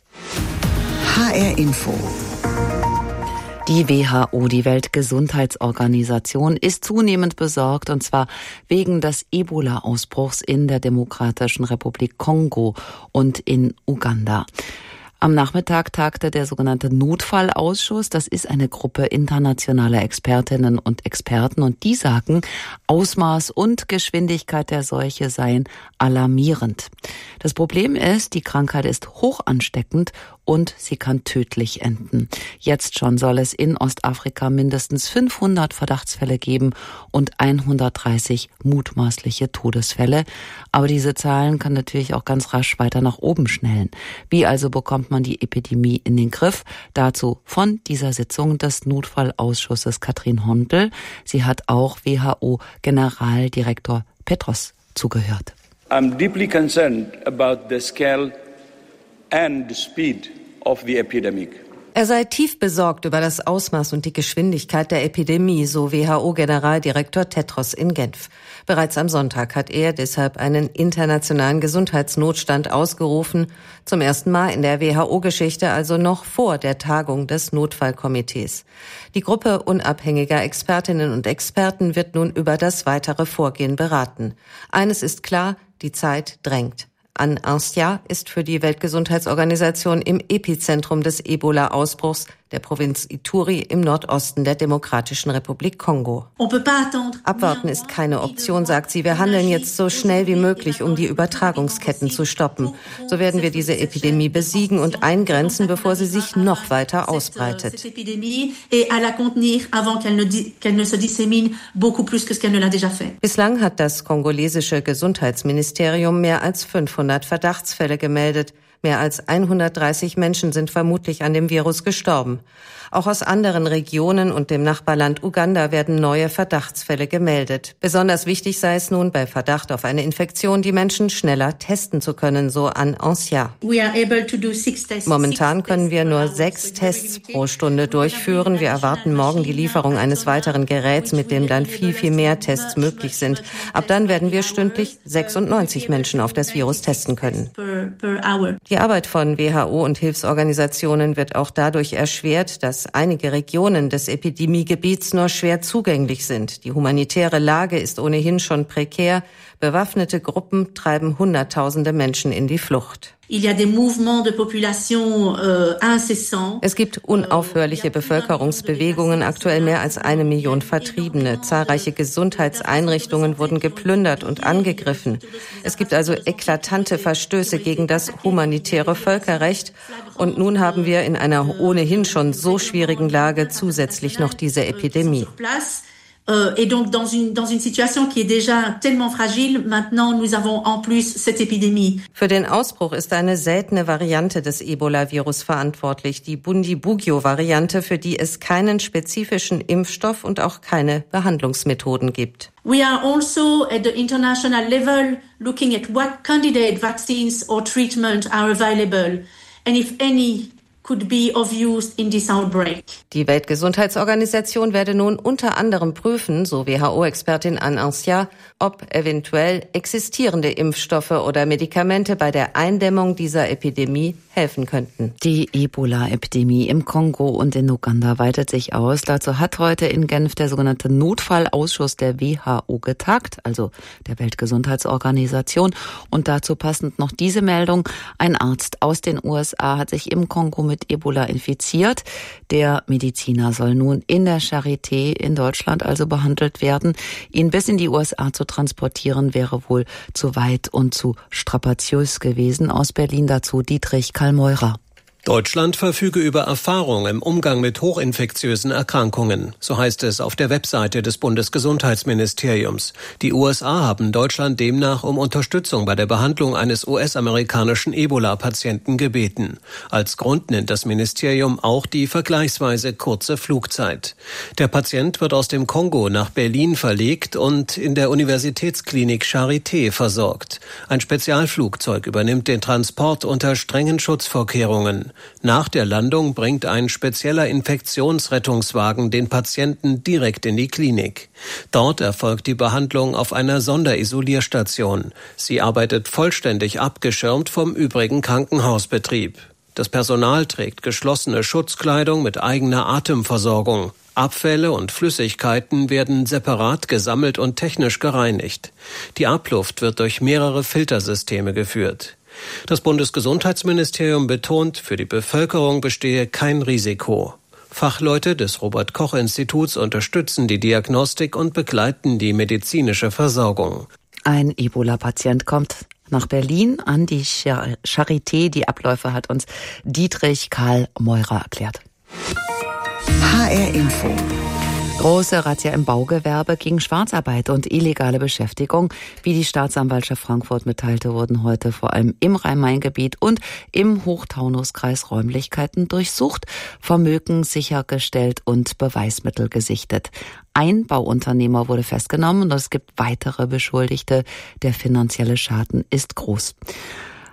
HR Info. Die WHO, die Weltgesundheitsorganisation, ist zunehmend besorgt, und zwar wegen des Ebola-Ausbruchs in der Demokratischen Republik Kongo und in Uganda. Am Nachmittag tagte der sogenannte Notfallausschuss. Das ist eine Gruppe internationaler Expertinnen und Experten und die sagen, Ausmaß und Geschwindigkeit der Seuche seien alarmierend. Das Problem ist, die Krankheit ist hoch ansteckend und sie kann tödlich enden. Jetzt schon soll es in Ostafrika mindestens 500 Verdachtsfälle geben und 130 mutmaßliche Todesfälle. Aber diese Zahlen kann natürlich auch ganz rasch weiter nach oben schnellen. Wie also bekommt man die Epidemie in den Griff? Dazu von dieser Sitzung des Notfallausschusses Katrin Hondel. Sie hat auch WHO-Generaldirektor Petros zugehört. I'm deeply concerned about the scale and the speed of the epidemic. Er sei tief besorgt über das Ausmaß und die Geschwindigkeit der Epidemie, so WHO-Generaldirektor Tedros in Genf. Bereits am Sonntag hat er deshalb einen internationalen Gesundheitsnotstand ausgerufen. Zum ersten Mal in der WHO-Geschichte, also noch vor der Tagung des Notfallkomitees. Die Gruppe unabhängiger Expertinnen und Experten wird nun über das weitere Vorgehen beraten. Eines ist klar, die Zeit drängt. An-Ancia ist für die Weltgesundheitsorganisation im Epizentrum des Ebola-Ausbruchs der Provinz Ituri im Nordosten der Demokratischen Republik Kongo. Abwarten ist keine Option, sagt sie. Wir handeln jetzt so schnell wie möglich, um die Übertragungsketten zu stoppen. So werden wir diese Epidemie besiegen und eingrenzen, bevor sie sich noch weiter ausbreitet. Bislang hat das kongolesische Gesundheitsministerium mehr als 500 Verdachtsfälle gemeldet. Mehr als 130 Menschen sind vermutlich an dem Virus gestorben. Auch aus anderen Regionen und dem Nachbarland Uganda werden neue Verdachtsfälle gemeldet. Besonders wichtig sei es nun, bei Verdacht auf eine Infektion die Menschen schneller testen zu können, so An-Ancia. Momentan können wir nur 6 Tests pro Stunde durchführen. Wir erwarten morgen die Lieferung eines weiteren Geräts, mit dem dann viel mehr Tests möglich sind. Ab dann werden wir stündlich 96 Menschen auf das Virus testen können. Die Arbeit von WHO und Hilfsorganisationen wird auch dadurch erschwert, dass einige Regionen des Epidemiegebiets nur schwer zugänglich sind. Die humanitäre Lage ist ohnehin schon prekär. Bewaffnete Gruppen treiben Hunderttausende Menschen in die Flucht. Es gibt unaufhörliche Bevölkerungsbewegungen, aktuell mehr als 1 Million Vertriebene. Zahlreiche Gesundheitseinrichtungen wurden geplündert und angegriffen. Es gibt also eklatante Verstöße gegen das humanitäre Völkerrecht. Und nun haben wir in einer ohnehin schon so schwierigen Lage zusätzlich noch diese Epidemie. Et donc dans une situation qui est déjà tellement fragile, maintenant nous avons en plus cette épidémie. Für den Ausbruch ist eine seltene Variante des Ebola-Virus verantwortlich, die Bundibugyo-Variante, für die es keinen spezifischen Impfstoff und auch keine Behandlungsmethoden gibt. We are also at the international level looking at what candidate vaccines or treatment are available and if any could be of use in this outbreak. Die Weltgesundheitsorganisation werde nun unter anderem prüfen, so WHO-Expertin An-Ancia, ob eventuell existierende Impfstoffe oder Medikamente bei der Eindämmung dieser Epidemie helfen könnten. Die Ebola-Epidemie im Kongo und in Uganda weitet sich aus. Dazu hat heute in Genf der sogenannte Notfallausschuss der WHO getagt, also der Weltgesundheitsorganisation. Und dazu passend noch diese Meldung. Ein Arzt aus den USA hat sich im Kongo mit Ebola infiziert. Der Mediziner soll nun in der Charité in Deutschland also behandelt werden. Ihn bis in die USA zu transportieren wäre wohl zu weit und zu strapaziös gewesen. Aus Berlin dazu Dietrich Kallmeurer. Deutschland verfüge über Erfahrung im Umgang mit hochinfektiösen Erkrankungen. So heißt es auf der Webseite des Bundesgesundheitsministeriums. Die USA haben Deutschland demnach um Unterstützung bei der Behandlung eines US-amerikanischen Ebola-Patienten gebeten. Als Grund nennt das Ministerium auch die vergleichsweise kurze Flugzeit. Der Patient wird aus dem Kongo nach Berlin verlegt und in der Universitätsklinik Charité versorgt. Ein Spezialflugzeug übernimmt den Transport unter strengen Schutzvorkehrungen. Nach der Landung bringt ein spezieller Infektionsrettungswagen den Patienten direkt in die Klinik. Dort erfolgt die Behandlung auf einer Sonderisolierstation. Sie arbeitet vollständig abgeschirmt vom übrigen Krankenhausbetrieb. Das Personal trägt geschlossene Schutzkleidung mit eigener Atemversorgung. Abfälle und Flüssigkeiten werden separat gesammelt und technisch gereinigt. Die Abluft wird durch mehrere Filtersysteme geführt. Das Bundesgesundheitsministerium betont, für die Bevölkerung bestehe kein Risiko. Fachleute des Robert-Koch-Instituts unterstützen die Diagnostik und begleiten die medizinische Versorgung. Ein Ebola-Patient kommt nach Berlin an die Charité. Die Abläufe hat uns Dietrich Kallmeurer erklärt. HR Info. Große Razzia im Baugewerbe gegen Schwarzarbeit und illegale Beschäftigung. Wie die Staatsanwaltschaft Frankfurt mitteilte, wurden heute vor allem im Rhein-Main-Gebiet und im Hochtaunuskreis Räumlichkeiten durchsucht, Vermögen sichergestellt und Beweismittel gesichtet. Ein Bauunternehmer wurde festgenommen und es gibt weitere Beschuldigte. Der finanzielle Schaden ist groß.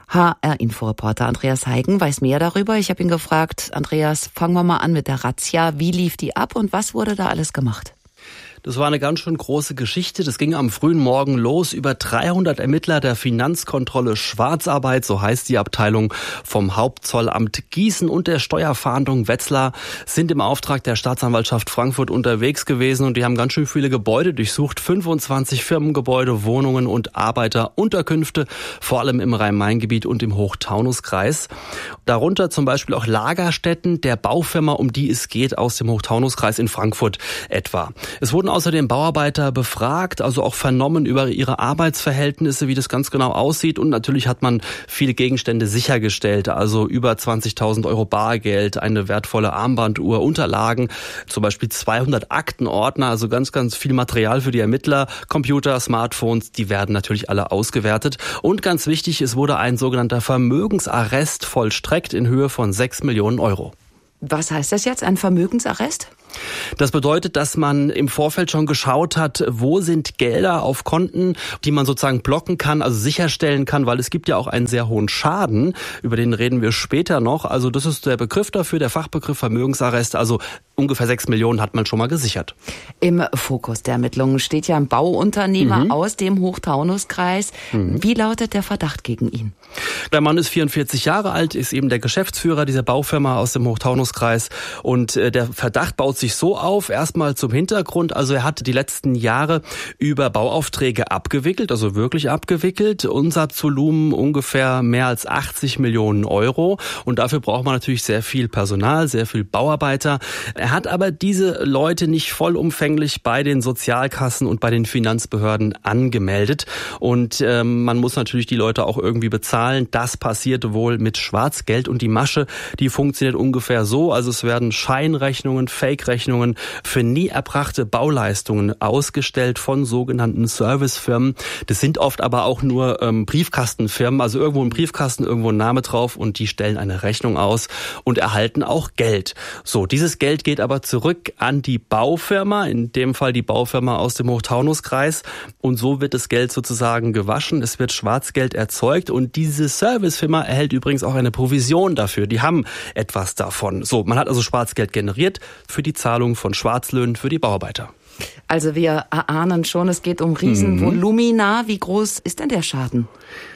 HR-Inforeporter Andreas Heigen weiß mehr darüber. Ich habe ihn gefragt, Andreas, fangen wir mal an mit der Razzia. Wie lief die ab und was wurde da alles gemacht? Das war eine ganz schön große Geschichte. Das ging am frühen Morgen los. Über 300 Ermittler der Finanzkontrolle Schwarzarbeit, so heißt die Abteilung, vom Hauptzollamt Gießen und der Steuerfahndung Wetzlar sind im Auftrag der Staatsanwaltschaft Frankfurt unterwegs gewesen und die haben ganz schön viele Gebäude durchsucht. 25 Firmengebäude, Wohnungen und Arbeiterunterkünfte, vor allem im Rhein-Main-Gebiet und im Hochtaunuskreis. Darunter zum Beispiel auch Lagerstätten der Baufirma, um die es geht, aus dem Hochtaunuskreis in Frankfurt etwa. Es wurden außerdem Bauarbeiter befragt, also auch vernommen über ihre Arbeitsverhältnisse, wie das ganz genau aussieht. Und natürlich hat man viele Gegenstände sichergestellt, also über 20.000 Euro Bargeld, eine wertvolle Armbanduhr, Unterlagen, zum Beispiel 200 Aktenordner, also ganz, ganz viel Material für die Ermittler, Computer, Smartphones, die werden natürlich alle ausgewertet. Und ganz wichtig, es wurde ein sogenannter Vermögensarrest vollstreckt in Höhe von 6 Millionen Euro. Was heißt das jetzt, ein Vermögensarrest? Das bedeutet, dass man im Vorfeld schon geschaut hat, wo sind Gelder auf Konten, die man sozusagen blocken kann, also sicherstellen kann, weil es gibt ja auch einen sehr hohen Schaden, über den reden wir später noch. Also das ist der Begriff dafür, der Fachbegriff Vermögensarrest, also ungefähr 6 Millionen hat man schon mal gesichert. Im Fokus der Ermittlungen steht ja ein Bauunternehmer aus dem Hochtaunuskreis. Wie lautet der Verdacht gegen ihn? Der Mann ist 44 Jahre alt, ist eben der Geschäftsführer dieser Baufirma aus dem Hochtaunuskreis und der Verdacht baut sich so auf, erstmal zum Hintergrund, also er hat die letzten Jahre über Bauaufträge abgewickelt, also wirklich abgewickelt, Umsatzvolumen ungefähr mehr als 80 Millionen Euro und dafür braucht man natürlich sehr viel Personal, sehr viel Bauarbeiter. Er hat aber diese Leute nicht vollumfänglich bei den Sozialkassen und bei den Finanzbehörden angemeldet und man muss natürlich die Leute auch irgendwie bezahlen. Das passiert wohl mit Schwarzgeld und die Masche, die funktioniert ungefähr so, also es werden Scheinrechnungen, Fake-Rechnungen für nie erbrachte Bauleistungen ausgestellt von sogenannten Servicefirmen. Das sind oft aber auch nur Briefkastenfirmen, also irgendwo ein Briefkasten, irgendwo ein Name drauf und die stellen eine Rechnung aus und erhalten auch Geld. So, dieses Geld geht aber zurück an die Baufirma, in dem Fall die Baufirma aus dem Hochtaunuskreis und so wird das Geld sozusagen gewaschen, es wird Schwarzgeld erzeugt und diese Servicefirma erhält übrigens auch eine Provision dafür, die haben etwas davon. So, man hat also Schwarzgeld generiert für die Zahlung von Schwarzlöhnen für die Bauarbeiter. Also wir erahnen schon, es geht um Riesenvolumina. Wie groß ist denn der Schaden?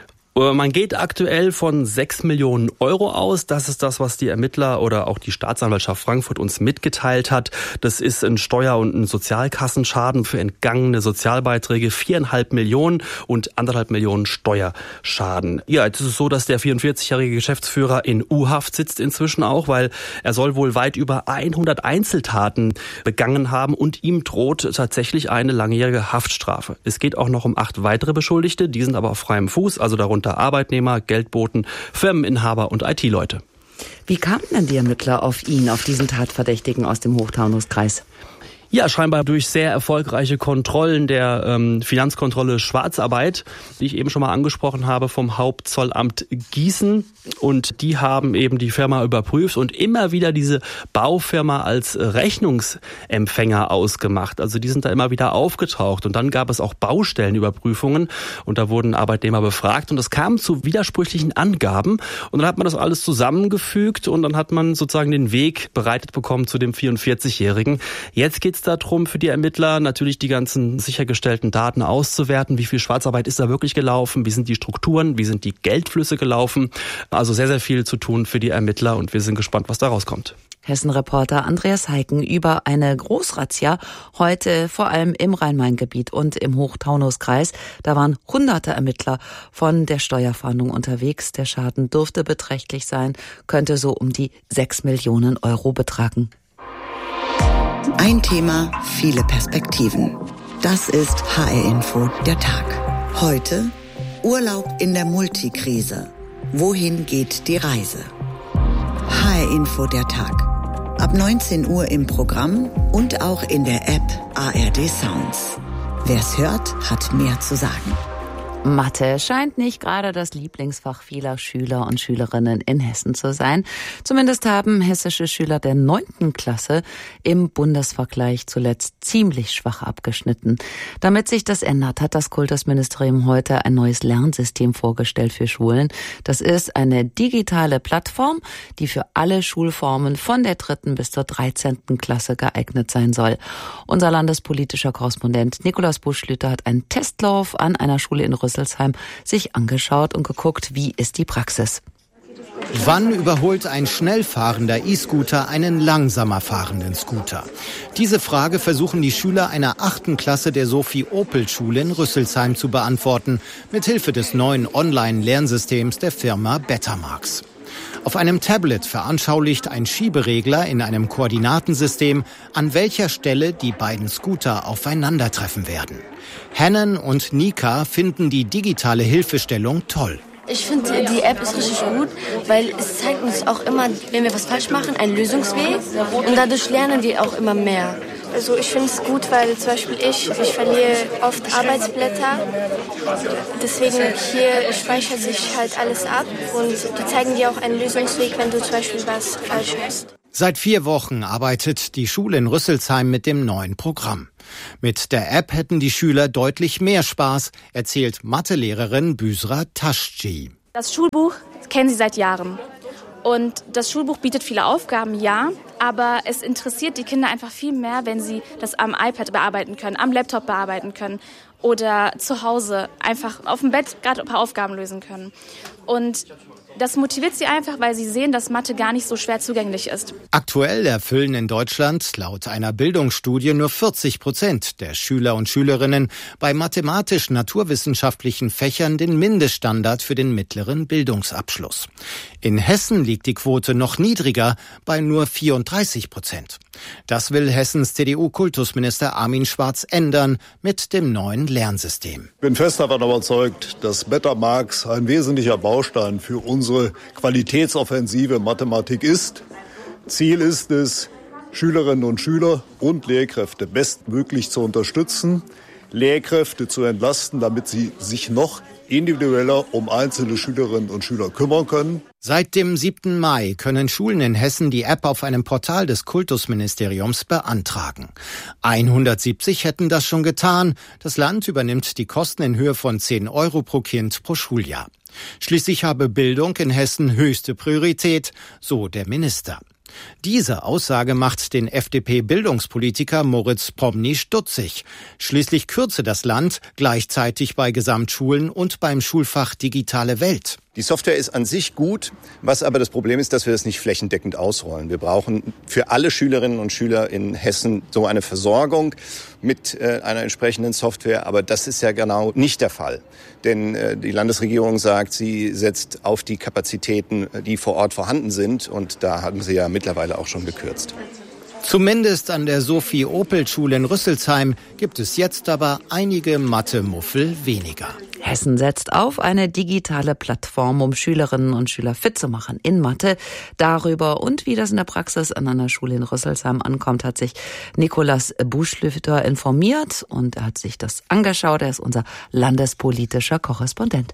Man geht aktuell von 6 Millionen Euro aus. Das ist das, was die Ermittler oder auch die Staatsanwaltschaft Frankfurt uns mitgeteilt hat. Das ist ein Steuer- und ein Sozialkassenschaden für entgangene Sozialbeiträge, 4,5 Millionen und 1,5 Millionen Steuerschaden. Ja, jetzt ist es so, dass der 44-jährige Geschäftsführer in U-Haft sitzt inzwischen auch, weil er soll wohl weit über 100 Einzeltaten begangen haben und ihm droht tatsächlich eine langjährige Haftstrafe. Es geht auch noch um 8 weitere Beschuldigte, die sind aber auf freiem Fuß, also darunter Arbeitnehmer, Geldboten, Firmeninhaber und IT-Leute. Wie kamen denn die Ermittler auf ihn, auf diesen Tatverdächtigen aus dem Hochtaunuskreis? Ja, scheinbar durch sehr erfolgreiche Kontrollen der Finanzkontrolle Schwarzarbeit, die ich eben schon mal angesprochen habe, vom Hauptzollamt Gießen. Und die haben eben die Firma überprüft und immer wieder diese Baufirma als Rechnungsempfänger ausgemacht. Also die sind da immer wieder aufgetaucht. Und dann gab es auch Baustellenüberprüfungen und da wurden Arbeitnehmer befragt. Und es kam zu widersprüchlichen Angaben. Und dann hat man das alles zusammengefügt und dann hat man sozusagen den Weg bereitet bekommen zu dem 44-Jährigen. Jetzt geht's darum, für die Ermittler natürlich die ganzen sichergestellten Daten auszuwerten. Wie viel Schwarzarbeit ist da wirklich gelaufen? Wie sind die Strukturen? Wie sind die Geldflüsse gelaufen? Also sehr, sehr viel zu tun für die Ermittler und wir sind gespannt, was da rauskommt. Hessen-Reporter Andreas Heiken über eine Großrazzia, heute vor allem im Rhein-Main-Gebiet und im Hochtaunuskreis. Da waren hunderte Ermittler von der Steuerfahndung unterwegs. Der Schaden dürfte beträchtlich sein, könnte so um die 6 Millionen Euro betragen. Ein Thema, viele Perspektiven. Das ist HR Info der Tag. Heute Urlaub in der Multikrise. Wohin geht die Reise? HR Info der Tag. Ab 19 Uhr im Programm und auch in der App ARD Sounds. Wer's hört, hat mehr zu sagen. Mathe scheint nicht gerade das Lieblingsfach vieler Schüler und Schülerinnen in Hessen zu sein. Zumindest haben hessische Schüler der 9. Klasse im Bundesvergleich zuletzt ziemlich schwach abgeschnitten. Damit sich das ändert, hat das Kultusministerium heute ein neues Lernsystem vorgestellt für Schulen. Das ist eine digitale Plattform, die für alle Schulformen von der 3. bis zur 13. Klasse geeignet sein soll. Unser landespolitischer Korrespondent Nikolaus Buschlüter hat einen Testlauf an einer Schule in Rüsselsheim sich angeschaut und geguckt, wie ist die Praxis. Wann überholt ein schnell fahrender E-Scooter einen langsamer fahrenden Scooter? Diese Frage versuchen die Schüler einer 8. Klasse der Sophie-Opel-Schule in Rüsselsheim zu beantworten, mithilfe des neuen Online-Lernsystems der Firma Betamax. Auf einem Tablet veranschaulicht ein Schieberegler in einem Koordinatensystem, an welcher Stelle die beiden Scooter aufeinandertreffen werden. Hannon und Nika finden die digitale Hilfestellung toll. Ich finde, die App ist richtig gut, weil es zeigt uns auch immer, wenn wir was falsch machen, einen Lösungsweg. Und dadurch lernen wir auch immer mehr. Also ich finde es gut, weil zum Beispiel ich verliere oft Arbeitsblätter. Deswegen hier speichert sich halt alles ab und die zeigen dir auch einen Lösungsweg, wenn du zum Beispiel was falsch hast. Seit 4 Wochen arbeitet die Schule in Rüsselsheim mit dem neuen Programm. Mit der App hätten die Schüler deutlich mehr Spaß, erzählt Mathelehrerin Büsra Taschci. Das Schulbuch kennen sie seit Jahren. Und das Schulbuch bietet viele Aufgaben, ja, aber es interessiert die Kinder einfach viel mehr, wenn sie das am iPad bearbeiten können, am Laptop bearbeiten können oder zu Hause einfach auf dem Bett gerade ein paar Aufgaben lösen können. Und das motiviert sie einfach, weil sie sehen, dass Mathe gar nicht so schwer zugänglich ist. Aktuell erfüllen in Deutschland laut einer Bildungsstudie nur 40% der Schüler und Schülerinnen bei mathematisch-naturwissenschaftlichen Fächern den Mindeststandard für den mittleren Bildungsabschluss. In Hessen liegt die Quote noch niedriger bei nur 34%. Das will Hessens CDU-Kultusminister Armin Schwarz ändern mit dem neuen Lernsystem. Ich bin fest davon überzeugt, dass Betamax ein wesentlicher Baustein für unsere qualitätsoffensive Mathematik ist. Ziel ist es, Schülerinnen und Schüler und Lehrkräfte bestmöglich zu unterstützen, Lehrkräfte zu entlasten, damit sie sich noch individueller um einzelne Schülerinnen und Schüler kümmern können. Seit dem 7. Mai können Schulen in Hessen die App auf einem Portal des Kultusministeriums beantragen. 170 hätten das schon getan. Das Land übernimmt die Kosten in Höhe von 10 Euro pro Kind pro Schuljahr. Schließlich habe Bildung in Hessen höchste Priorität, so der Minister. Diese Aussage macht den FDP-Bildungspolitiker Moritz Pomny stutzig. Schließlich kürze das Land gleichzeitig bei Gesamtschulen und beim Schulfach Digitale Welt. Die Software ist an sich gut, was aber das Problem ist, dass wir das nicht flächendeckend ausrollen. Wir brauchen für alle Schülerinnen und Schüler in Hessen so eine Versorgung mit einer entsprechenden Software, aber das ist ja genau nicht der Fall. Denn die Landesregierung sagt, sie setzt auf die Kapazitäten, die vor Ort vorhanden sind, und da haben sie ja mittlerweile auch schon gekürzt. Zumindest an der Sophie-Opel-Schule in Rüsselsheim gibt es jetzt aber einige Mathe-Muffel weniger. Hessen setzt auf eine digitale Plattform, um Schülerinnen und Schüler fit zu machen in Mathe. Darüber und wie das in der Praxis an einer Schule in Rüsselsheim ankommt, hat sich Nikolaus Buschlüter informiert und er hat sich das angeschaut. Er ist unser landespolitischer Korrespondent.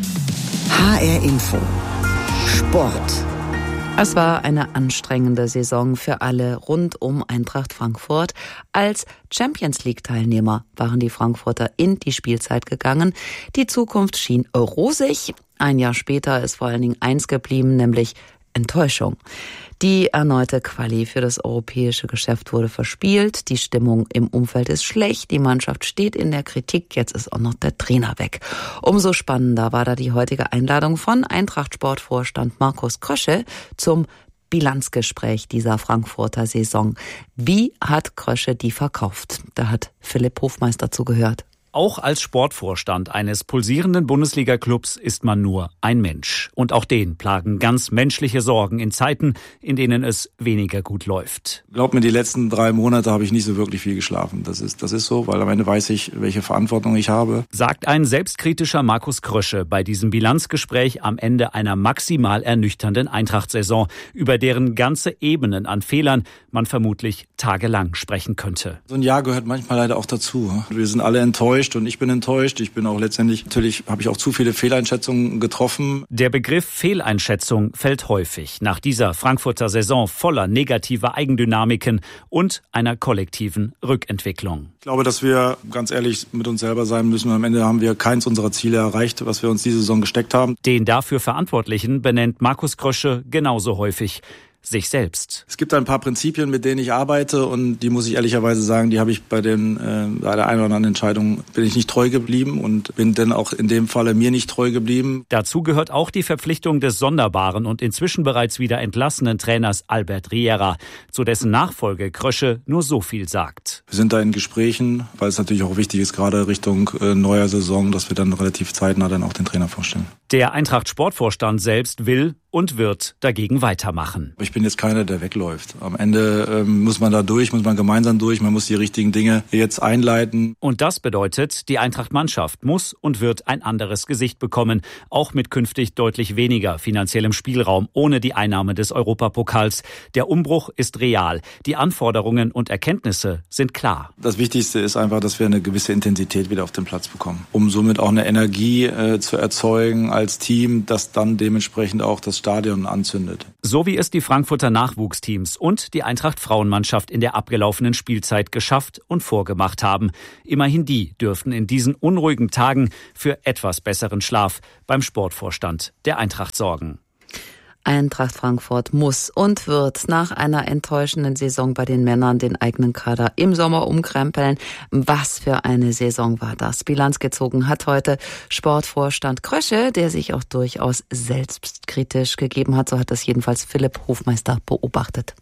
HR Info. Sport. Es war eine anstrengende Saison für alle rund um Eintracht Frankfurt. Als Champions-League-Teilnehmer waren die Frankfurter in die Spielzeit gegangen. Die Zukunft schien rosig. Ein Jahr später ist vor allen Dingen eins geblieben, nämlich Enttäuschung. Die erneute Quali für das europäische Geschäft wurde verspielt. Die Stimmung im Umfeld ist schlecht. Die Mannschaft steht in der Kritik. Jetzt ist auch noch der Trainer weg. Umso spannender war da die heutige Einladung von Eintracht-Sportvorstand Markus Krösche zum Bilanzgespräch dieser Frankfurter Saison. Wie hat Krösche die verkauft? Da hat Philipp Hofmeister zugehört. Auch als Sportvorstand eines pulsierenden Bundesliga-Clubs ist man nur ein Mensch. Und auch den plagen ganz menschliche Sorgen in Zeiten, in denen es weniger gut läuft. Glaub mir, die letzten 3 Monate habe ich nicht so wirklich viel geschlafen. Das ist so, weil am Ende weiß ich, welche Verantwortung ich habe. Sagt ein selbstkritischer Markus Krösche bei diesem Bilanzgespräch am Ende einer maximal ernüchternden Eintracht-Saison, über deren ganze Ebenen an Fehlern man vermutlich tagelang sprechen könnte. So ein Jahr gehört manchmal leider auch dazu. Wir sind alle enttäuscht. enttäuscht und ich bin enttäuscht. Ich bin auch letztendlich, natürlich habe ich auch zu viele Fehleinschätzungen getroffen. Der Begriff Fehleinschätzung fällt häufig nach dieser Frankfurter Saison voller negativer Eigendynamiken und einer kollektiven Rückentwicklung. Ich glaube, dass wir ganz ehrlich mit uns selber sein müssen. Am Ende haben wir keins unserer Ziele erreicht, was wir uns diese Saison gesteckt haben. Den dafür Verantwortlichen benennt Markus Krösche genauso häufig sich selbst. Es gibt ein paar Prinzipien, mit denen ich arbeite und die muss ich ehrlicherweise sagen, die habe ich bei der einen oder anderen Entscheidung bin ich nicht treu geblieben und bin dann auch in dem Falle mir nicht treu geblieben. Dazu gehört auch die Verpflichtung des sonderbaren und inzwischen bereits wieder entlassenen Trainers Albert Riera, zu dessen Nachfolge Krösche nur so viel sagt. Wir sind da in Gesprächen, weil es natürlich auch wichtig ist, gerade Richtung neuer Saison, dass wir dann relativ zeitnah dann auch den Trainer vorstellen. Der Eintracht-Sportvorstand selbst will und wird dagegen weitermachen. Ich bin jetzt keiner, der wegläuft. Am Ende muss man da durch, muss man gemeinsam durch, man muss die richtigen Dinge jetzt einleiten. Und das bedeutet, die Eintracht-Mannschaft muss und wird ein anderes Gesicht bekommen, auch mit künftig deutlich weniger finanziellem Spielraum, ohne die Einnahme des Europapokals. Der Umbruch ist real, die Anforderungen und Erkenntnisse sind klar. Das Wichtigste ist einfach, dass wir eine gewisse Intensität wieder auf den Platz bekommen, um somit auch eine Energie zu erzeugen als Team, das dann dementsprechend auch das Stadion anzündet. So wie es die Frankfurter Nachwuchsteams und die Eintracht-Frauenmannschaft in der abgelaufenen Spielzeit geschafft und vorgemacht haben. Immerhin die dürften in diesen unruhigen Tagen für etwas besseren Schlaf beim Sportvorstand der Eintracht sorgen. Eintracht Frankfurt muss und wird nach einer enttäuschenden Saison bei den Männern den eigenen Kader im Sommer umkrempeln. Was für eine Saison war das? Bilanz gezogen hat heute Sportvorstand Krösche, der sich auch durchaus selbstkritisch gegeben hat. So hat das jedenfalls Philipp Hofmeister beobachtet.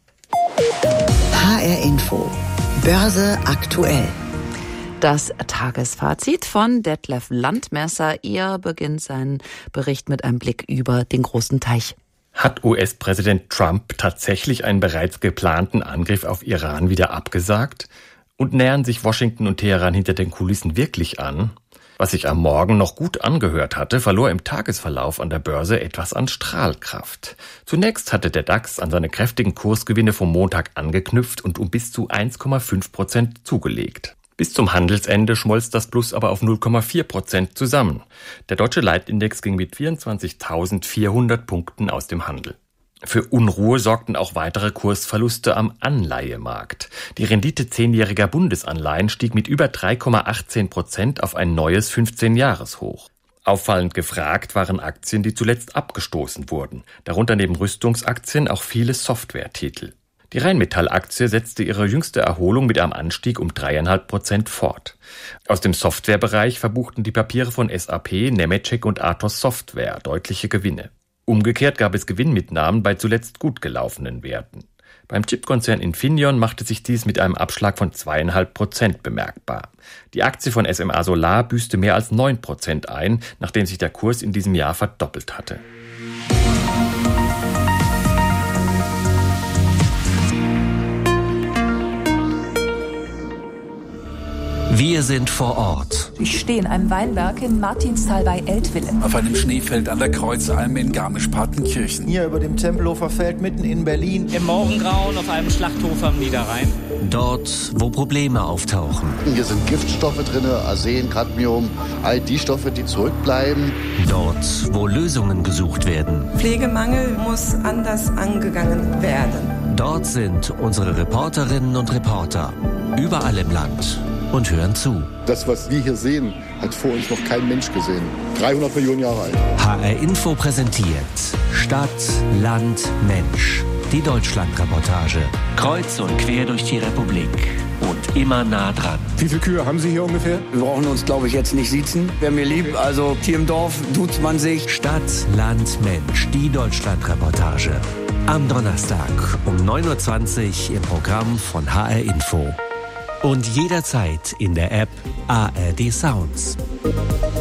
HR Info. Börse aktuell. Das Tagesfazit von Detlef Landmesser. Er beginnt seinen Bericht mit einem Blick über den großen Teich. Hat US-Präsident Trump tatsächlich einen bereits geplanten Angriff auf Iran wieder abgesagt? Und nähern sich Washington und Teheran hinter den Kulissen wirklich an? Was sich am Morgen noch gut angehört hatte, verlor im Tagesverlauf an der Börse etwas an Strahlkraft. Zunächst hatte der DAX an seine kräftigen Kursgewinne vom Montag angeknüpft und um bis zu 1,5% zugelegt. Bis zum Handelsende schmolz das Plus aber auf 0,4% zusammen. Der deutsche Leitindex ging mit 24.400 Punkten aus dem Handel. Für Unruhe sorgten auch weitere Kursverluste am Anleihemarkt. Die Rendite 10-jähriger Bundesanleihen stieg mit über 3,18% auf ein neues 15-Jahres-Hoch. Auffallend gefragt waren Aktien, die zuletzt abgestoßen wurden, darunter neben Rüstungsaktien auch viele Softwaretitel. Die Rheinmetall-Aktie setzte ihre jüngste Erholung mit einem Anstieg um 3,5% fort. Aus dem Softwarebereich verbuchten die Papiere von SAP, Nemetschek und Atos Software deutliche Gewinne. Umgekehrt gab es Gewinnmitnahmen bei zuletzt gut gelaufenen Werten. Beim Chipkonzern Infineon machte sich dies mit einem Abschlag von 2,5% bemerkbar. Die Aktie von SMA Solar büßte mehr als 9% ein, nachdem sich der Kurs in diesem Jahr verdoppelt hatte. Wir sind vor Ort. Ich stehe in einem Weinberg in Martinstal bei Eltville. Auf einem Schneefeld an der Kreuzalm in Garmisch-Partenkirchen. Hier über dem Tempelhofer Feld mitten in Berlin. Im Morgengrauen auf einem Schlachthof am Niederrhein. Dort, wo Probleme auftauchen. Hier sind Giftstoffe drin, Arsen, Cadmium, all die Stoffe, die zurückbleiben. Dort, wo Lösungen gesucht werden. Pflegemangel muss anders angegangen werden. Dort sind unsere Reporterinnen und Reporter. Überall im Land. Und hören zu. Das, was wir hier sehen, hat vor uns noch kein Mensch gesehen. 300 Millionen Jahre alt. HR Info präsentiert Stadt, Land, Mensch. Die Deutschlandreportage. Kreuz und quer durch die Republik. Und immer nah dran. Wie viele Kühe haben Sie hier ungefähr? Wir brauchen uns, glaube ich, jetzt nicht siezen. Wäre mir lieb. Also hier im Dorf duzt man sich. Stadt, Land, Mensch. Die Deutschlandreportage. Am Donnerstag um 9.20 Uhr im Programm von HR Info. Und jederzeit in der App ARD Sounds.